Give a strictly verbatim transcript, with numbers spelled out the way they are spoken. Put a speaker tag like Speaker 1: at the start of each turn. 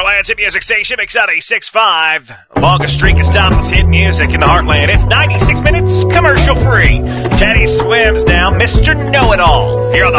Speaker 1: Heartland's hit music station, Mix eighty-six point five. Longest streak of timeless hit music in the Heartland. It's ninety-six minutes commercial free. Teddy Swims now, Mister Know-It-All. Here on the